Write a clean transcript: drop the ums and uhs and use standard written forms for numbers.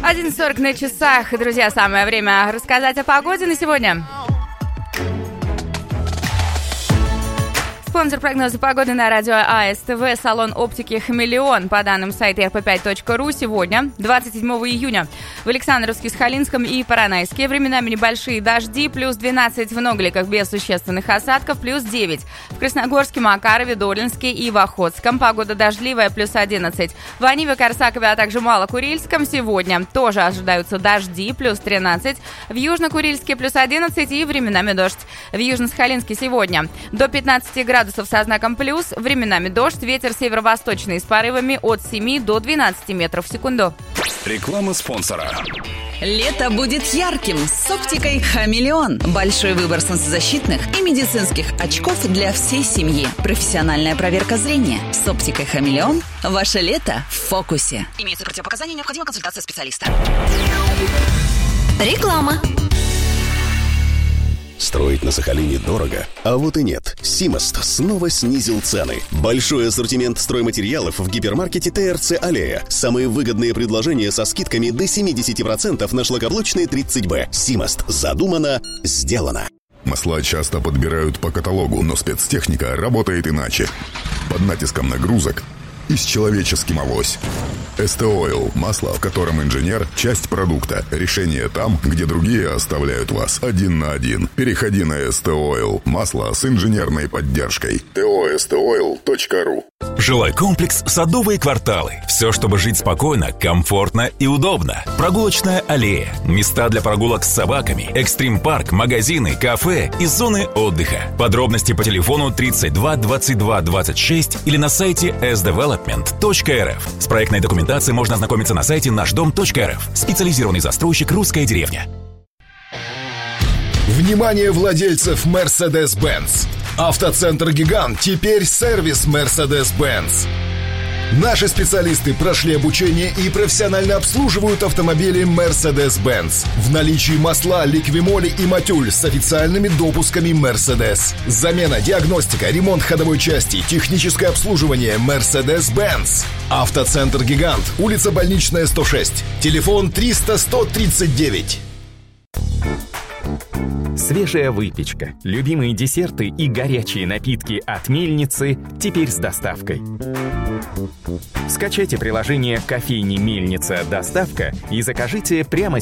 11:40 на часах. Друзья, самое время рассказать о погоде на сегодня. Спонсор прогноза погоды на радио АСТВ, салон оптики «Хамелеон». По данным сайта rpp.ru, сегодня, 27 июня, в Александровске-Сахалинском и Поронайске временами небольшие дожди, плюс 12 в Ногликах без существенных осадков, плюс 9 в Красногорске, Макарове, Долинске и в Охотском. Погода дождливая, плюс 11. В Аниве, Корсакове, а также Малокурильском сегодня тоже ожидаются дожди, плюс 13. В Южно-Курильске плюс 11 и временами дождь. В Южно-Сахалинске сегодня до 15 градусов со знаком плюс, временами дождь, ветер северо-восточный с порывами от 7 до 12 метров в секунду. Реклама спонсора. Лето будет ярким с оптикой «Хамелеон». Большой выбор солнцезащитных и медицинских очков для всей семьи. Профессиональная проверка зрения. С оптикой «Хамелеон» ваше лето в фокусе. Имеются противопоказания, необходима консультация специалиста. Реклама. Строить на Сахалине дорого? А вот и нет. Симост снова снизил цены. Большой ассортимент стройматериалов в гипермаркете ТРЦ «Аллея». Самые выгодные предложения со скидками до 70% на шлакоблочные 30Б. Симост. Задумано, сделано. Масла часто подбирают по каталогу, но спецтехника работает иначе. Под натиском нагрузок и с человеческим авось. СТ-Ойл – масло, в котором инженер – часть продукта. Решение там, где другие оставляют вас один на один. Переходи на СТ-Ойл – масло с инженерной поддержкой. tostoil.ru. Жилой-комплекс «Садовые кварталы». Все, чтобы жить спокойно, комфортно и удобно. Прогулочная аллея, места для прогулок с собаками, экстрим-парк, магазины, кафе и зоны отдыха. Подробности по телефону 32 22 26 или на сайте sdevelopment.rf. С проектной документацией можно ознакомиться на сайте нашдом.рф. Специализированный застройщик «Русская деревня». Внимание владельцев Mercedes-Benz! Автоцентр «Гигант» теперь сервис Mercedes-Benz. Наши специалисты прошли обучение и профессионально обслуживают автомобили Mercedes-Benz. В наличии масла, ликвимоли и матюль с официальными допусками Mercedes. Замена, диагностика, ремонт ходовой части, техническое обслуживание Mercedes-Benz. Автоцентр «Гигант», улица Больничная, 106. Телефон 300-139. Свежая выпечка, любимые десерты и горячие напитки от мельницы теперь с доставкой. Скачайте приложение «Кофейни Мельница. Доставка» и закажите прямо